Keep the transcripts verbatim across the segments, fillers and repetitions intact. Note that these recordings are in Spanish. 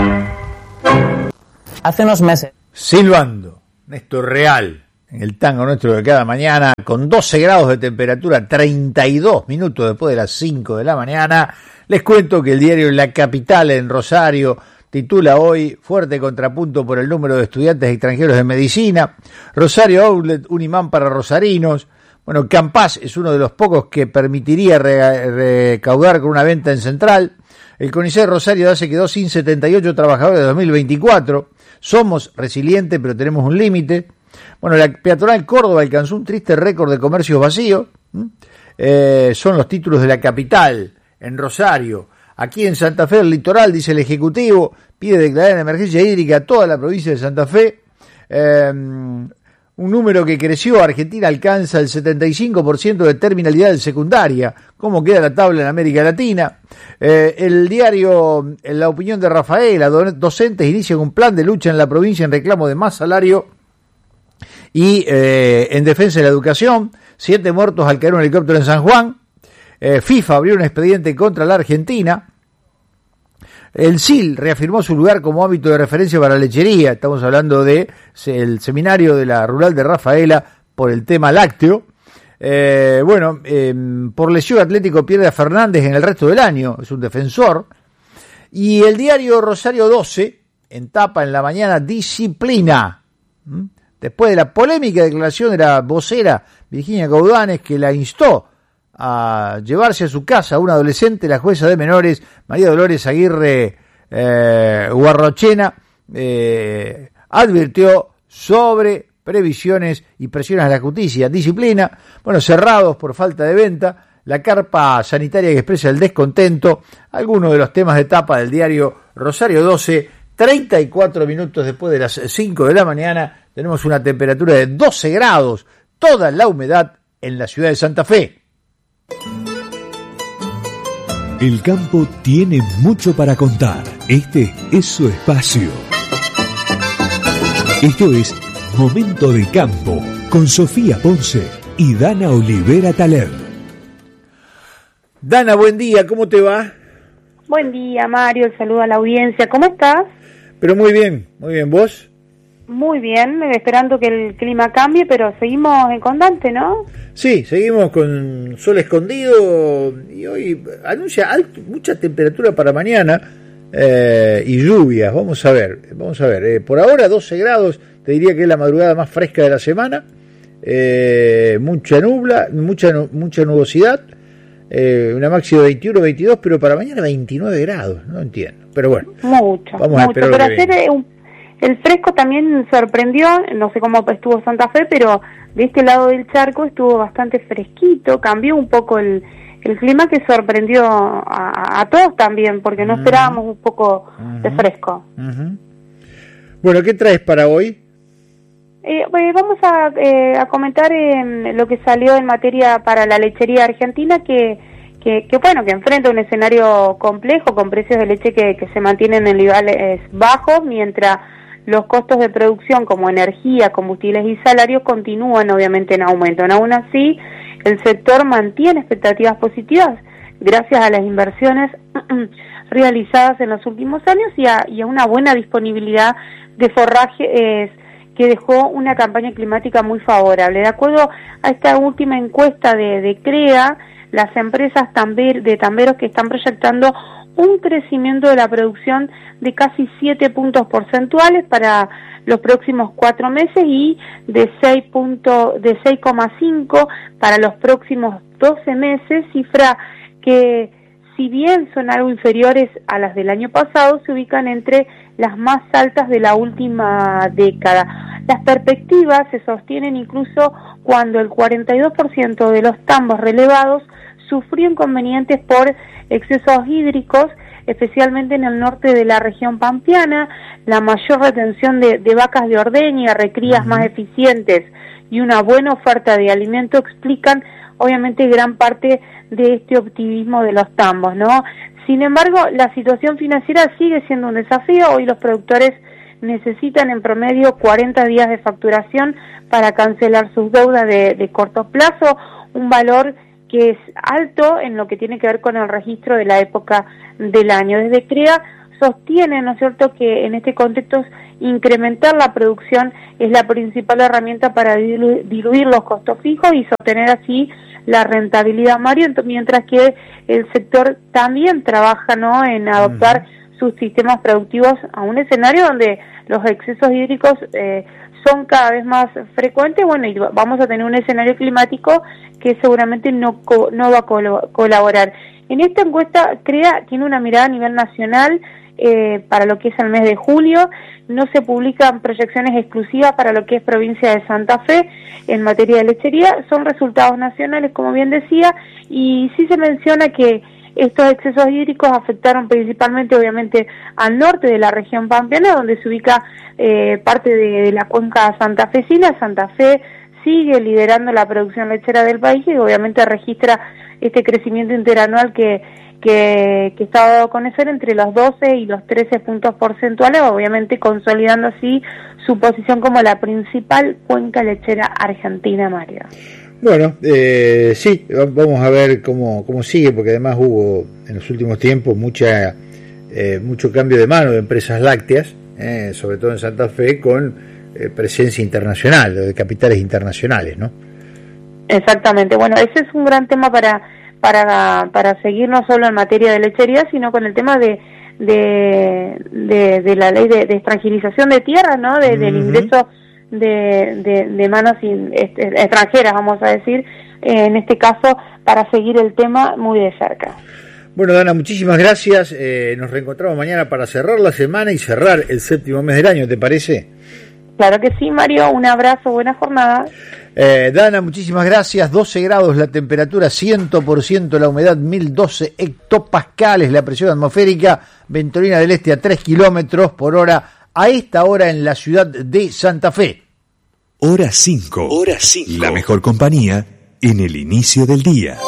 Hace unos meses. Silbando, Néstor Real, en el tango nuestro de cada mañana, con doce grados de temperatura, treinta y dos minutos después de las cinco de la mañana. Les cuento que el diario La Capital en Rosario titula hoy: fuerte contrapunto por el número de estudiantes extranjeros de medicina. Rosario Outlet, un imán para rosarinos. Bueno, Campás es uno de los pocos que permitiría re- recaudar con una venta en Central. El CONICET Rosario se quedó sin setenta y ocho trabajadores de dos mil veinticuatro. Somos resilientes, pero tenemos un límite. Bueno, la peatonal Córdoba alcanzó un triste récord de comercios vacíos. Eh, son los títulos de La Capital en Rosario. Aquí en Santa Fe, el litoral, dice el Ejecutivo, pide declarar en emergencia hídrica a toda la provincia de Santa Fe. Eh, un número que creció. Argentina alcanza el setenta y cinco por ciento de terminalidad de secundaria. ¿Cómo queda la tabla en América Latina? Eh, el diario, en La Opinión de Rafaela, docentes inician un plan de lucha en la provincia en reclamo de más salario y eh, en defensa de la educación. Siete muertos al caer un helicóptero en San Juan. Eh, FIFA abrió un expediente contra la Argentina. El S I L reafirmó su lugar como ámbito de referencia para la lechería. Estamos hablando de el seminario de la rural de Rafaela por el tema lácteo. Eh, bueno, eh, por lesión Atlético pierde a Fernández en el resto del año, es un defensor. Y el diario Rosario doce, en tapa en la mañana, disciplina. ¿Mm? Después de la polémica declaración de la vocera Virginia Caudanes, que la instó a llevarse a su casa a un adolescente, la jueza de menores María Dolores Aguirre eh, Guarrochena eh, advirtió sobre previsiones y presiones a la justicia. Disciplina, bueno, cerrados por falta de venta, la carpa sanitaria que expresa el descontento, algunos de los temas de tapa del diario Rosario doce. Treinta y cuatro minutos después de las cinco de la mañana, tenemos una temperatura de doce grados, toda la humedad en la ciudad de Santa Fe. El campo tiene mucho para contar. Este es su espacio. Esto es Momento de Campo, con Sofía Ponce y Dana Olivera Taler. Dana, buen día, ¿cómo te va? Buen día, Mario, el saludo a la audiencia. ¿Cómo estás? Pero muy bien, muy bien, ¿vos? Muy bien, esperando que el clima cambie, pero seguimos en constante, ¿no? Sí, seguimos con sol escondido y hoy anuncia alto, mucha temperatura para mañana eh, y lluvias. Vamos a ver, vamos a ver. Eh, por ahora doce grados, te diría que es la madrugada más fresca de la semana. Eh, mucha nubla, mucha mucha nubosidad, eh, una máxima de veintiuno, veintidós, pero para mañana veintinueve grados, no entiendo. Pero bueno, mucho, vamos a mucho. esperar. Pero ayer un, el fresco también sorprendió, no sé cómo estuvo Santa Fe, pero de este lado del charco estuvo bastante fresquito, cambió un poco el, el clima que sorprendió a, a todos también, porque no uh-huh. esperábamos un poco uh-huh. de fresco. Uh-huh. Bueno, ¿qué traes para hoy? Eh, pues vamos a, eh, a comentar eh, lo que salió en materia para la lechería argentina, que, que, que bueno, que enfrenta un escenario complejo con precios de leche que, que se mantienen en niveles bajos, mientras los costos de producción como energía, combustibles y salarios continúan obviamente en aumento. Aún así, el sector mantiene expectativas positivas gracias a las inversiones realizadas en los últimos años y a, y a una buena disponibilidad de forraje eh, que dejó una campaña climática muy favorable. De acuerdo a esta última encuesta de, de CREA, las empresas tamber, de tamberos que están proyectando un crecimiento de la producción de casi siete puntos porcentuales para los próximos cuatro meses y de seis punto, de seis coma cinco para los próximos doce meses, cifra que si bien son algo inferiores a las del año pasado, se ubican entre las más altas de la última década. Las perspectivas se sostienen incluso cuando el cuarenta y dos por ciento de los tambos relevados sufrió inconvenientes por excesos hídricos, especialmente en el norte de la región pampeana. La mayor retención de, de vacas de ordeña, recrías uh-huh. más eficientes y una buena oferta de alimento explican obviamente gran parte de este optimismo de los tambos, ¿no? Sin embargo, la situación financiera sigue siendo un desafío. Hoy los productores necesitan en promedio cuarenta días de facturación para cancelar sus deudas de, de corto plazo, un valor que es alto en lo que tiene que ver con el registro de la época del año. Desde CREA sostienen, ¿no es cierto?, que en este contexto incrementar la producción es la principal herramienta para dilu- diluir los costos fijos y sostener así la rentabilidad, Mario, mientras que el sector también trabaja, ¿no?, en adoptar uh-huh. sus sistemas productivos a un escenario donde los excesos hídricos eh, son cada vez más frecuentes, bueno, y vamos a tener un escenario climático que seguramente no co- no va a col- colaborar. En esta encuesta, CREA tiene una mirada a nivel nacional eh, para lo que es el mes de julio. No se publican proyecciones exclusivas para lo que es provincia de Santa Fe en materia de lechería, son resultados nacionales, como bien decía, y sí se menciona que estos excesos hídricos afectaron principalmente, obviamente, al norte de la región pampeana, donde se ubica eh, parte de, de la cuenca santafesina. Santa Fe sigue liderando la producción lechera del país y obviamente registra este crecimiento interanual que que, que está dado a conocer entre los doce y los trece puntos porcentuales, obviamente consolidando así su posición como la principal cuenca lechera argentina, Mario. Bueno, eh, sí, vamos a ver cómo, cómo sigue, porque además hubo en los últimos tiempos mucha eh, mucho cambio de mano de empresas lácteas, eh, sobre todo en Santa Fe, con eh, presencia internacional, de capitales internacionales, ¿no? Exactamente, bueno, ese es un gran tema para para para seguir no solo en materia de lechería, sino con el tema de de de, de la ley de, de extranjerización de tierras, ¿no? De, uh-huh. Del ingreso de, de, de manos in, est, extranjeras, vamos a decir, eh, en este caso, para seguir el tema muy de cerca. Bueno, Dana, muchísimas gracias. Eh, nos reencontramos mañana para cerrar la semana y cerrar el séptimo mes del año, ¿te parece? Claro que sí, Mario. Un abrazo, buena jornada. Eh, Dana, muchísimas gracias. doce grados la temperatura, cien por ciento la humedad, mil doce hectopascales la presión atmosférica, ventolina del este a tres kilómetros por hora a esta hora en la ciudad de Santa Fe. Hora cinco. Hora cinco. La mejor compañía en el inicio del día.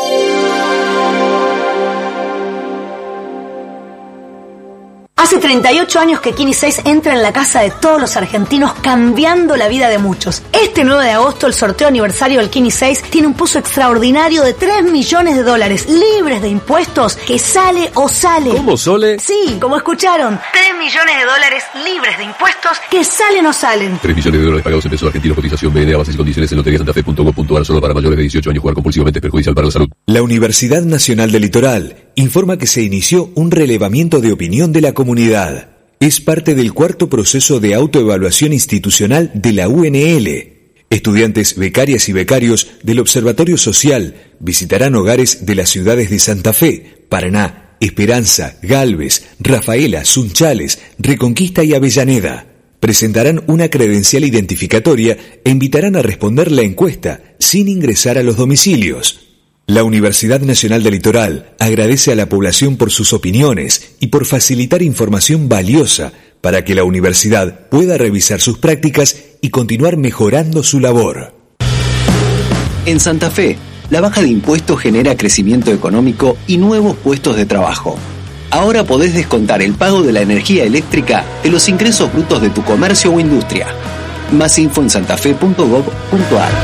Hace treinta y ocho años que Kini seis entra en la casa de todos los argentinos, cambiando la vida de muchos. Este nueve de agosto, el sorteo aniversario del Kini seis tiene un pozo extraordinario de tres millones de dólares, libres de impuestos, que sale o sale. ¿Cómo, Sole? Sí, como escucharon. tres millones de dólares libres de impuestos, que salen o salen. tres millones de dólares pagados en pesos argentinos, cotización B N A, bases y condiciones en lotería santafe punto gov punto ar, solo para mayores de dieciocho años. Jugar compulsivamente es perjudicial para la salud. La Universidad Nacional del Litoral informa que se inició un relevamiento de opinión de la comunidad. Es parte del cuarto proceso de autoevaluación institucional de la U N L. Estudiantes, becarias y becarios del Observatorio Social visitarán hogares de las ciudades de Santa Fe, Paraná, Esperanza, Galvez, Rafaela, Sunchales, Reconquista y Avellaneda. Presentarán una credencial identificatoria e invitarán a responder la encuesta sin ingresar a los domicilios. La Universidad Nacional del Litoral agradece a la población por sus opiniones y por facilitar información valiosa para que la universidad pueda revisar sus prácticas y continuar mejorando su labor. En Santa Fe, la baja de impuestos genera crecimiento económico y nuevos puestos de trabajo. Ahora podés descontar el pago de la energía eléctrica de los ingresos brutos de tu comercio o industria. Más info en santafe punto gov punto ar.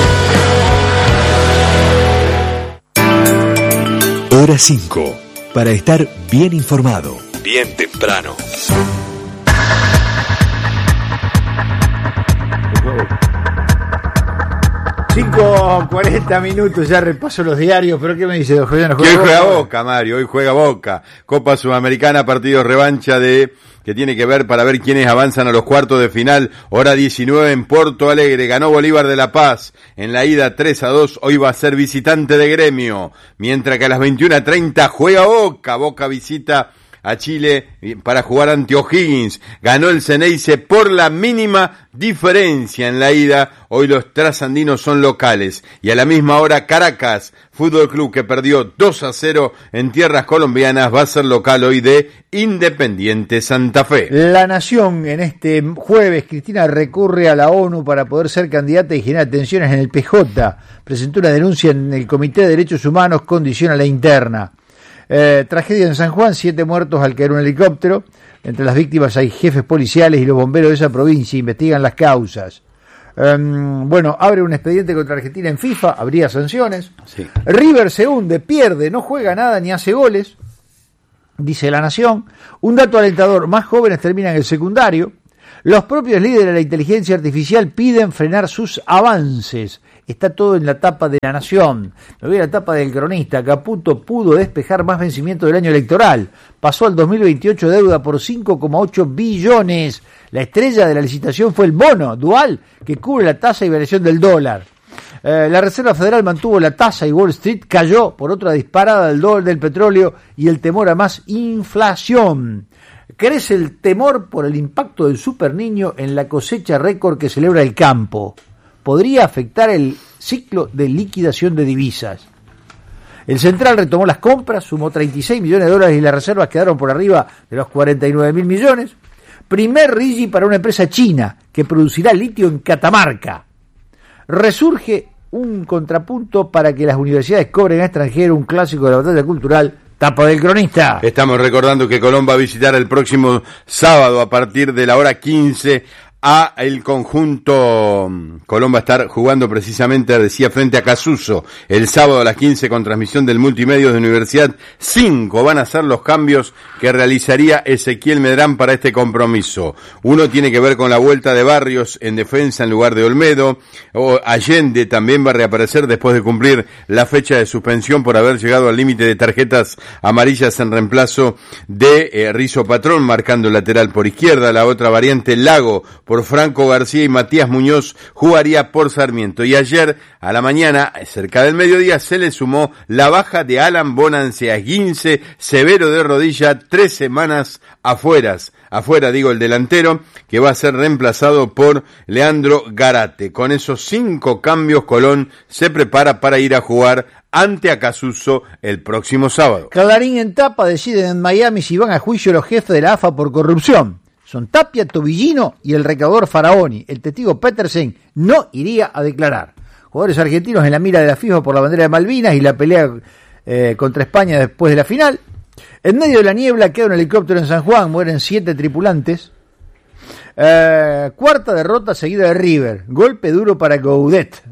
Hora cinco, para estar bien informado, bien temprano. cinco cuarenta minutos, ya repaso los diarios, pero ¿qué me dice, don Julián? Que hoy juega Boca, Mario, hoy juega Boca. Copa Sudamericana, partido revancha de que tiene que ver para ver quiénes avanzan a los cuartos de final. Hora diecinueve en Porto Alegre, ganó Bolívar de La Paz en la ida tres a dos, hoy va a ser visitante de Gremio, mientras que a las veintiuna treinta juega Boca, Boca visita a Chile para jugar ante O'Higgins. Ganó el Ceneice por la mínima diferencia en la ida. Hoy los trasandinos son locales. Y a la misma hora Caracas, Fútbol Club, que perdió dos a cero en tierras colombianas, va a ser local hoy de Independiente Santa Fe. La Nación, en este jueves, Cristina recurre a la ONU para poder ser candidata y generar tensiones en el P J. Presentó una denuncia en el Comité de Derechos Humanos, condiciona la interna. Eh, tragedia en San Juan, siete muertos al caer un helicóptero. Entre las víctimas hay jefes policiales y los bomberos de esa provincia, investigan las causas. Eh, bueno, abre un expediente contra Argentina en FIFA, habría sanciones. Sí. River se hunde, pierde, no juega nada ni hace goles. dice La Nación. Un dato alentador, más jóvenes terminan el secundario. Los propios líderes de la inteligencia artificial piden frenar sus avances. Está todo en la tapa de La Nación. Me voy a la tapa del Cronista. Caputo pudo despejar más vencimientos del año electoral. Pasó al dos mil veintiocho deuda por cinco coma ocho billones. La estrella de la licitación fue el bono dual que cubre la tasa y variación del dólar. Eh, la Reserva Federal mantuvo la tasa y Wall Street cayó por otra disparada del dólar, del petróleo y el temor a más inflación. Crece el temor por el impacto del superniño en la cosecha récord que celebra el campo. Podría afectar el ciclo de liquidación de divisas. El Central retomó las compras, sumó treinta y seis millones de dólares y las reservas quedaron por arriba de los cuarenta y nueve mil millones. Primer R I G I para una empresa china que producirá litio en Catamarca. Resurge un contrapunto para que las universidades cobren a extranjero, un clásico de la batalla cultural. Tapa del Cronista. Estamos recordando que Colón va a visitar el próximo sábado a partir de la hora quince a el conjunto. Colón va a estar jugando precisamente, decía, frente a Casuso el sábado a las quince con transmisión del Multimedios de Universidad cinco. Van a ser los cambios que realizaría Ezequiel Medrán para este compromiso. Uno tiene que ver con la vuelta de Barrios en defensa en lugar de Olmedo. O Allende también va a reaparecer después de cumplir la fecha de suspensión por haber llegado al límite de tarjetas amarillas en reemplazo de eh, Rizo Patrón, marcando el lateral por izquierda. La otra variante, Lago por Franco García y Matías Muñoz jugaría por Sarmiento. Y ayer a la mañana, cerca del mediodía, se le sumó la baja de Alan Bonancia, esguince severo de rodilla, tres semanas afueras. Afuera, digo, el delantero, que va a ser reemplazado por Leandro Garate. Con esos cinco cambios, Colón se prepara para ir a jugar ante Acasuso el próximo sábado. Clarín en tapa deciden en Miami si van a juicio los jefes de la A F A por corrupción. Son Tapia, Tobillino y el recaudador Faraoni. El testigo Petersen no iría a declarar. Jugadores argentinos en la mira de la FIFA por la bandera de Malvinas y la pelea eh, contra España después de la final. En medio de la niebla queda un helicóptero en San Juan, mueren siete tripulantes. Eh, cuarta derrota seguida de River, golpe duro para Gaudet.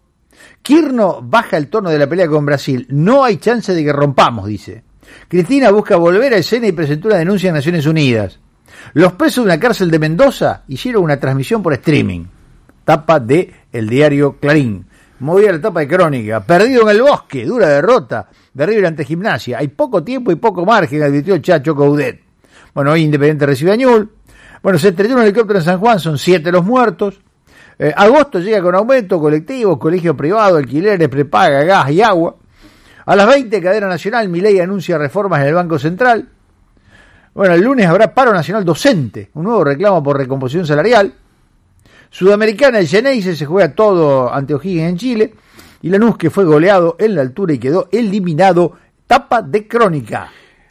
Quirno baja el tono de la pelea con Brasil, no hay chance de que rompamos, dice. Cristina busca volver a escena y presentó una denuncia en Naciones Unidas. Los presos de una cárcel de Mendoza hicieron una transmisión por streaming. Tapa de el diario Clarín. Movía la tapa de Crónica. Perdido en el bosque, dura derrota de River ante Gimnasia. Hay poco tiempo y poco margen, advirtió el Chacho Coudet. Bueno, hoy Independiente recibe a Ñul. Bueno, se estrelló un helicóptero en San Juan, son siete los muertos. Eh, agosto llega con aumento, colectivos, colegio privado, alquileres, prepaga, gas y agua. A las veinte, cadena nacional, Milei anuncia reformas en el Banco Central. Bueno, el lunes habrá paro nacional docente, un nuevo reclamo por recomposición salarial. Sudamericana, el Geneise se juega todo ante O'Higgins en Chile. Y Lanús, que fue goleado en la altura y quedó eliminado. Tapa de Crónica.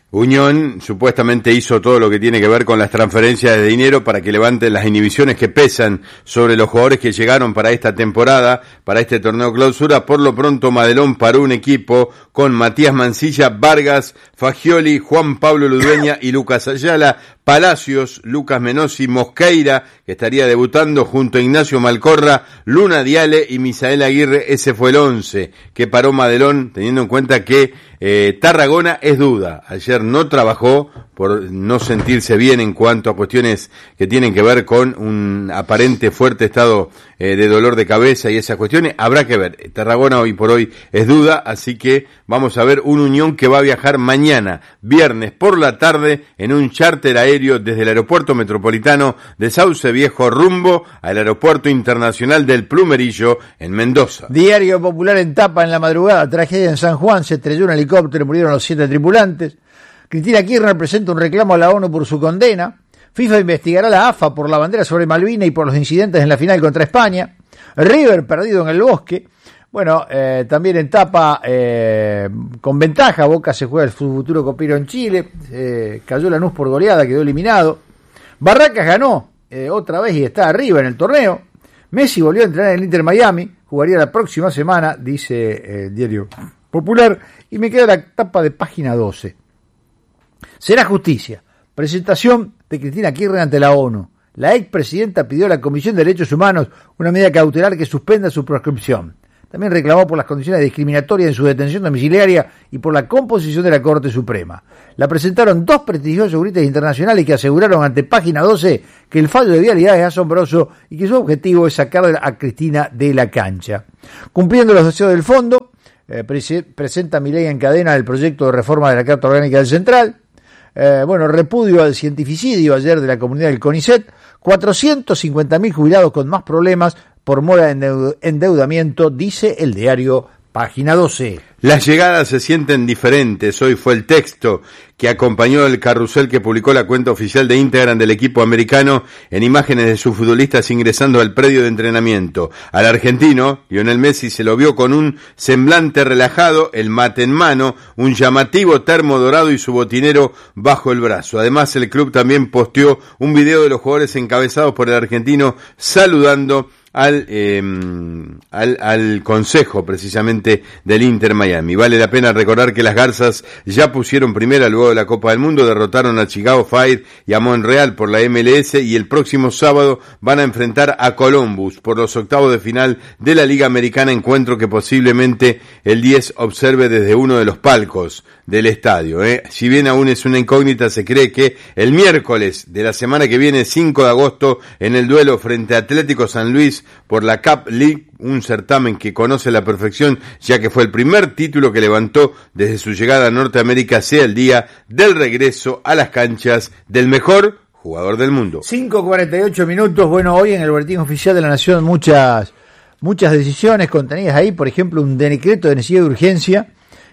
Unión supuestamente hizo todo lo que tiene que ver con las transferencias de dinero para que levanten las inhibiciones que pesan sobre los jugadores que llegaron para esta temporada, para este torneo clausura. Por lo pronto, Madelón paró un equipo con Matías Mancilla, Vargas, Fagioli, Juan Pablo Ludueña y Lucas Ayala, Palacios, Lucas Menossi, Mosqueira, que estaría debutando junto a Ignacio Malcorra, Luna Diale y Misael Aguirre. Ese fue el once que paró Madelón, teniendo en cuenta que eh, Tarragona es duda. Ayer no trabajó por no sentirse bien en cuanto a cuestiones que tienen que ver con un aparente fuerte estado eh, de dolor de cabeza y esas cuestiones. Habrá que ver. Tarragona hoy por hoy es duda, así que vamos a ver un Unión que va a viajar mañana, viernes por la tarde, en un charter aéreo desde el aeropuerto metropolitano de Sauce Viejo rumbo al aeropuerto internacional del Plumerillo en Mendoza. Diario Popular en tapa en la madrugada, tragedia en San Juan, se estrelló un helicóptero, murieron los siete tripulantes. Cristina Kirchner presenta un reclamo a la ONU por su condena. FIFA investigará a la A F A por la bandera sobre Malvinas y por los incidentes en la final contra España. River perdido en el bosque. Bueno, eh, también en tapa eh, con ventaja, Boca se juega el futuro copero en Chile. Eh, cayó Lanús por goleada, quedó eliminado. Barracas ganó eh, otra vez y está arriba en el torneo. Messi volvió a entrenar en el Inter Miami. Jugaría la próxima semana, dice eh, el diario Popular. Y me queda la tapa de página doce. Será justicia. Presentación de Cristina Kirchner ante la ONU. La expresidenta pidió a la Comisión de Derechos Humanos una medida cautelar que suspenda su proscripción. también reclamó por las condiciones discriminatorias en su detención domiciliaria y por la composición de la Corte Suprema. La presentaron dos prestigiosos juristas internacionales que aseguraron ante Página doce que el fallo de vialidad es asombroso y que su objetivo es sacar a Cristina de la cancha. Cumpliendo los deseos del fondo, eh, pre- presenta Milei en cadena el proyecto de reforma de la Carta Orgánica del Central. Eh, bueno, repudio al cientificidio ayer de la comunidad del CONICET, cuatrocientos cincuenta mil jubilados con más problemas por mora de endeudamiento, dice el diario Página doce. Las llegadas se sienten diferentes. Hoy fue el texto que acompañó el carrusel que publicó la cuenta oficial de Instagram del equipo americano en imágenes de sus futbolistas ingresando al predio de entrenamiento. Al argentino, Lionel Messi, se lo vio con un semblante relajado, el mate en mano, un llamativo termo dorado y su botinero bajo el brazo. Además, el club también posteó un video de los jugadores encabezados por el argentino saludando al, eh, al, al consejo precisamente del Inter Miami. Vale la pena recordar que las Garzas ya pusieron primera luego de la Copa del Mundo, derrotaron a Chicago Fire y a Montreal por la M L S y el próximo sábado van a enfrentar a Columbus por los octavos de final de la Liga Americana, encuentro que posiblemente el diez observe desde uno de los palcos del estadio. ¿eh? Si bien aún es una incógnita, se cree que el miércoles de la semana que viene, cinco de agosto, en el duelo frente a Atlético San Luis por la Cup League, un certamen que conoce a la perfección, ya que fue el primer título que levantó desde su llegada a Norteamérica, sea el día del regreso a las canchas del mejor jugador del mundo. cinco cuarenta y ocho minutos. Bueno, hoy en el Boletín Oficial de la Nación muchas muchas decisiones contenidas ahí, por ejemplo, un decreto de necesidad de urgencia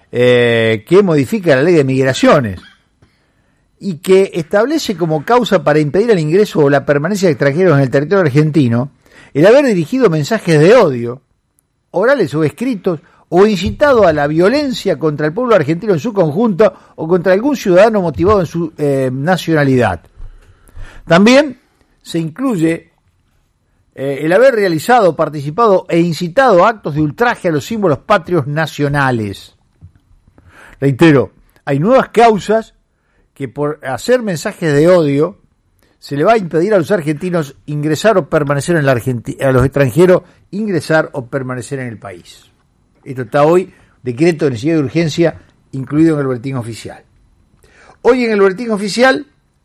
eh, que modifica la ley de migraciones y que establece como causa para impedir el ingreso o la permanencia de extranjeros en el territorio argentino el haber dirigido mensajes de odio, orales o escritos, o incitado a la violencia contra el pueblo argentino en su conjunto o contra algún ciudadano motivado en su eh, nacionalidad. También se incluye eh, el haber realizado, participado e incitado actos de ultraje a los símbolos patrios nacionales. Reitero, hay nuevas causas que por hacer mensajes de odio se le va a impedir a los argentinos ingresar o permanecer en la Argentina, a los extranjeros ingresar o permanecer en el país. Esto está hoy, decreto de necesidad de urgencia, incluido en el boletín oficial. Hoy en el boletín oficial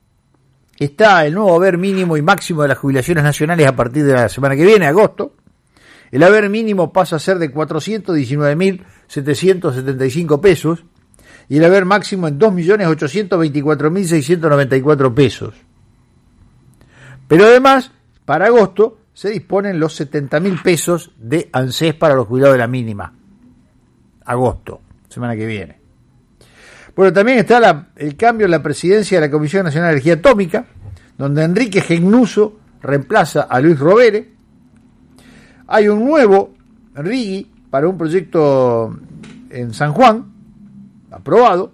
está el nuevo haber mínimo y máximo de las jubilaciones nacionales a partir de la semana que viene, agosto. El haber mínimo pasa a ser de cuatrocientos diecinueve mil setecientos setenta y cinco pesos y el haber máximo en dos millones ochocientos veinticuatro mil seiscientos noventa y cuatro pesos. Pero además, para agosto se disponen los setenta mil pesos de ANSES para los jubilados de la mínima. Agosto, semana que viene. Bueno, también está la, el cambio en la presidencia de la Comisión Nacional de Energía Atómica, donde Enrique Gegnuso reemplaza a Luis Rovere. Hay un nuevo R I G I para un proyecto en San Juan, aprobado.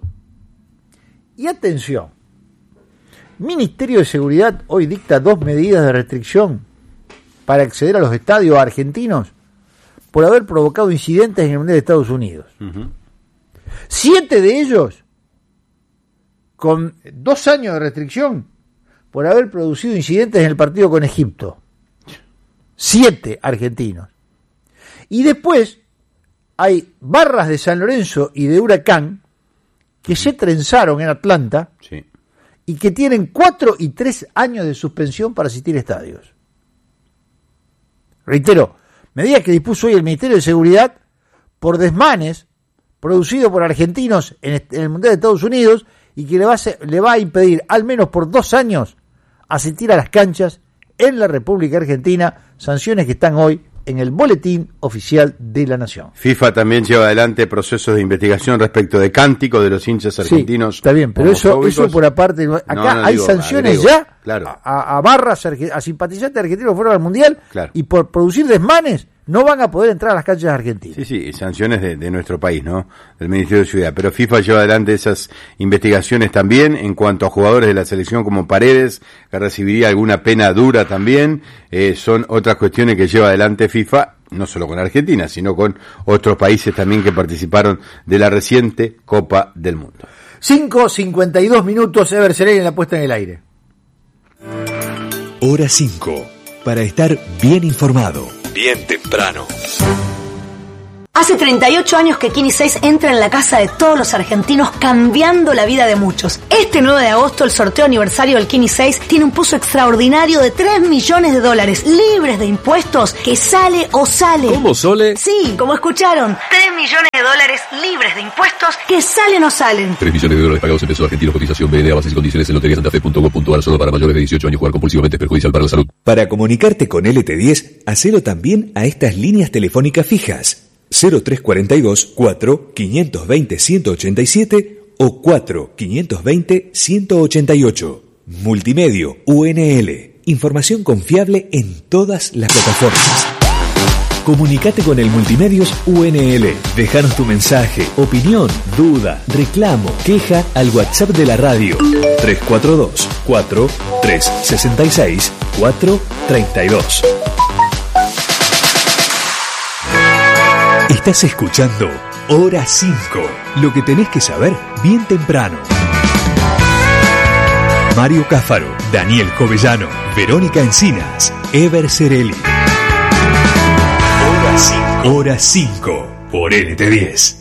Y atención, Ministerio de Seguridad hoy dicta dos medidas de restricción para acceder a los estadios argentinos por haber provocado incidentes en el Mundial de Estados Unidos. Uh-huh. Siete de ellos con dos años de restricción por haber producido incidentes en el partido con Egipto. Siete argentinos. Y después hay barras de San Lorenzo y de Huracán que se trenzaron en Atlanta. Sí. Y que tienen cuatro y tres años de suspensión para asistir a estadios. Reitero, medidas que dispuso hoy el Ministerio de Seguridad por desmanes producidos por argentinos en el Mundial de Estados Unidos y que le va, a, le va a impedir al menos por dos años asistir a las canchas en la República Argentina, sanciones que están hoy en el Boletín Oficial de la Nación. FIFA también lleva adelante procesos de investigación respecto de cánticos de los hinchas argentinos. Sí, está bien, pero eso, eso por aparte, acá no, no, hay digo, sanciones agrego, ya claro. a, a barras, a simpatizantes argentinos fuera del Mundial, claro. Y por producir desmanes no van a poder entrar a las canchas argentinas. Sí, sí, sanciones de, de nuestro país, ¿no? Del Ministerio de Ciudad. Pero FIFA lleva adelante esas investigaciones también en cuanto a jugadores de la selección como Paredes, que recibiría alguna pena dura también. Eh, son otras cuestiones que lleva adelante FIFA, no solo con Argentina, sino con otros países también que participaron de la reciente Copa del Mundo. cinco cincuenta y dos minutos, Ever Celer en la puesta en el aire. Hora cinco, para estar bien informado. Bien temprano. Hace treinta y ocho años que Kini seis entra en la casa de todos los argentinos, cambiando la vida de muchos. Este nueve de agosto, el sorteo aniversario del Kini seis tiene un pozo extraordinario de tres millones de dólares, libres de impuestos, que sale o sale. ¿Cómo, Sole? Sí, como escucharon, tres millones de dólares libres de impuestos, que salen o salen. tres millones de dólares pagados en pesos argentinos, cotización B D A, bases y condiciones en lotería santa fe punto com punto a r, solo para mayores de dieciocho años. Jugar compulsivamente es perjudicial para la salud. Para comunicarte con L T diez, hacelo también a estas líneas telefónicas fijas. cero tres cuatro dos, cuatro, cinco dos cero, uno ocho siete o cuatro, cinco dos cero, uno ocho ocho. Multimedio U N L. Información confiable en todas las plataformas. Comunicate con el Multimedios U N L. Déjanos tu mensaje, opinión, duda, reclamo, queja al WhatsApp de la radio. tres cuatro dos, cuatro, tres seis seis, cuatro tres dos. Estás escuchando Hora cinco, lo que tenés que saber bien temprano. Mario Cáfaro, Daniel Jovellano, Verónica Encinas, Ever Cerelli. Hora cinco. Hora cinco por L T diez.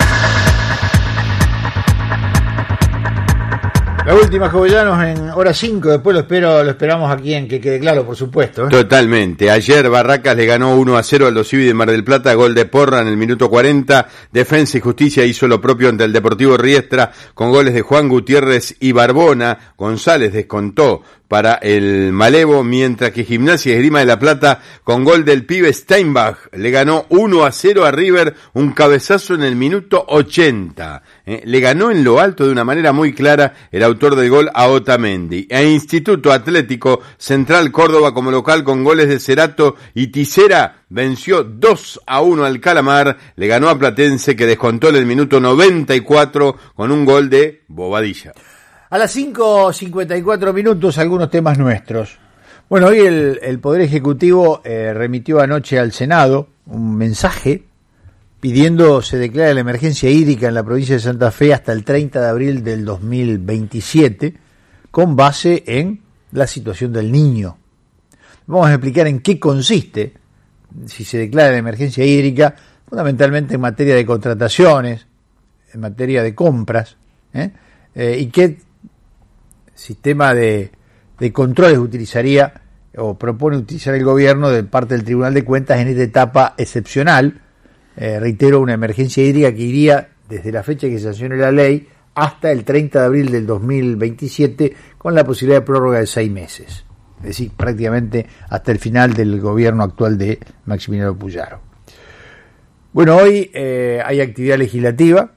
La última, Jovellanos, en hora cinco, después lo espero, lo esperamos aquí en Que Quede Claro, por supuesto. ¿eh? Totalmente. Ayer Barracas le ganó uno a cero al Los Civi de Mar del Plata, gol de Porra en el minuto cuarenta. Defensa y Justicia hizo lo propio ante el Deportivo Riestra con goles de Juan Gutiérrez y Barbona. González descontó para el Malevo, mientras que Gimnasia y Esgrima de la Plata, con gol del pibe Steinbach, le ganó uno a cero a River, un cabezazo en el minuto ochenta. Eh, le ganó en lo alto de una manera muy clara el autor del gol a Otamendi. E Instituto Atlético Central Córdoba como local con goles de Cerato y Tisera venció dos a uno al Calamar, le ganó a Platense que descontó en el minuto noventa y cuatro con un gol de Bobadilla. A las cinco cincuenta y cuatro minutos, algunos temas nuestros. Bueno, hoy el, el Poder Ejecutivo eh, remitió anoche al Senado un mensaje pidiendo se declare la emergencia hídrica en la provincia de Santa Fe hasta el treinta de abril del dos mil veintisiete, con base en la situación del Niño. Vamos a explicar en qué consiste, si se declara la emergencia hídrica, fundamentalmente en materia de contrataciones, en materia de compras, ¿eh? Eh, y qué sistema de, de controles utilizaría o propone utilizar el gobierno de parte del Tribunal de Cuentas en esta etapa excepcional. Eh, reitero, una emergencia hídrica que iría desde la fecha que se sancione la ley hasta el treinta de abril del dos mil veintisiete, con la posibilidad de prórroga de seis meses. Es decir, prácticamente hasta el final del gobierno actual de Maximiliano Puyaro. Bueno, hoy eh, hay actividad legislativa,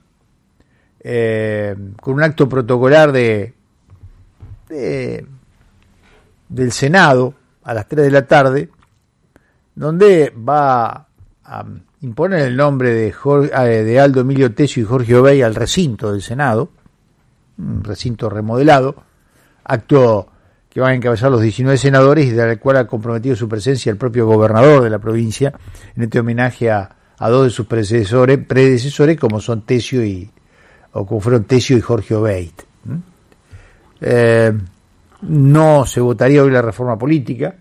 eh, con un acto protocolar de, de del Senado a las tres de la tarde, donde va a imponer el nombre de, Jorge, de Aldo Emilio Tesio y Jorge Obey al recinto del Senado, un recinto remodelado, acto que van a encabezar los diecinueve senadores y del cual ha comprometido su presencia el propio gobernador de la provincia en este homenaje a, a dos de sus predecesores, predecesores como son Tesio y o como fueron Tesio y Jorge Obey. Eh, no se votaría hoy la reforma política.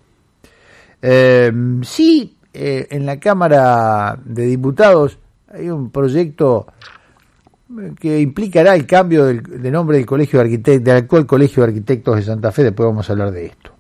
Eh, sí, eh, en la Cámara de Diputados hay un proyecto que implicará el cambio del, de nombre del colegio de arquitectos, del actual Colegio de Arquitectos de Santa Fe. Después vamos a hablar de esto.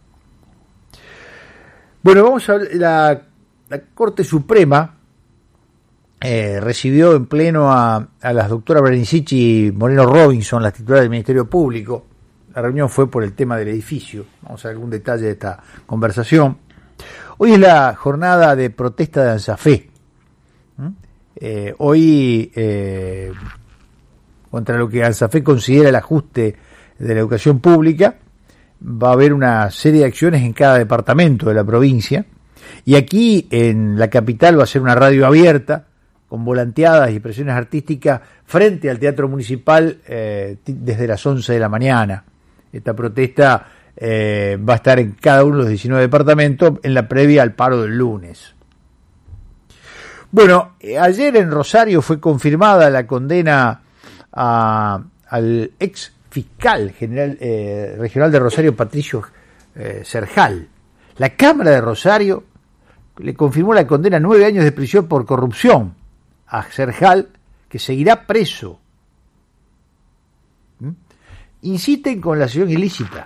Bueno, vamos a la, la Corte Suprema eh, recibió en pleno a, a las doctoras Berencich y Moreno Robinson, las titulares del Ministerio Público. La reunión fue por el tema del edificio. Vamos a ver algún detalle de esta conversación. Hoy es la jornada de protesta de ANSAFE. ¿Mm? Eh, hoy, eh, contra lo que ANSAFE considera el ajuste de la educación pública, va a haber una serie de acciones en cada departamento de la provincia. Y aquí, en la capital, va a ser una radio abierta, con volanteadas y presiones artísticas frente al Teatro Municipal eh, desde las once de la mañana. Esta protesta eh, va a estar en cada uno de los diecinueve departamentos en la previa al paro del lunes. Bueno, ayer en Rosario fue confirmada la condena a, al ex fiscal general eh, regional de Rosario, Patricio eh, Serjal. La Cámara de Rosario le confirmó la condena a nueve años de prisión por corrupción a Serjal, que seguirá preso. ¿Mm? Insisten con la sesión ilícita.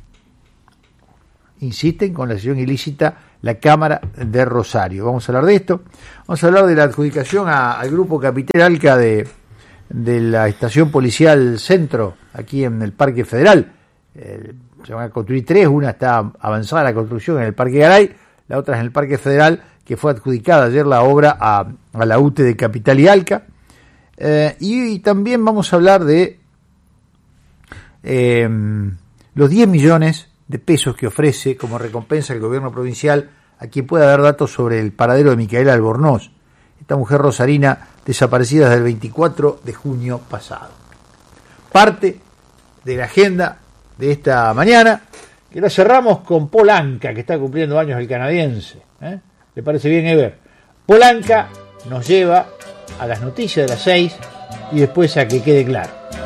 Insisten con la sesión ilícita la Cámara de Rosario. Vamos a hablar de esto. Vamos a hablar de la adjudicación a, al Grupo Capitel Alca de, de la Estación Policial Centro, aquí en el Parque Federal. Eh, se van a construir tres, una está avanzada la construcción en el Parque Garay, la otra es en el Parque Federal, que fue adjudicada ayer la obra a, a la U T E de Capital y Alca. Eh, y, y también vamos a hablar de eh, los diez millones de pesos que ofrece como recompensa el gobierno provincial a quien pueda dar datos sobre el paradero de Micaela Albornoz, esta mujer rosarina desaparecida desde el veinticuatro de junio pasado. Parte de la agenda de esta mañana, que la cerramos con Paul Anka, que está cumpliendo años el canadiense. ¿Eh? ¿Le parece bien, Ever? Paul Anka nos lleva a las noticias de las seis y después a que quede claro.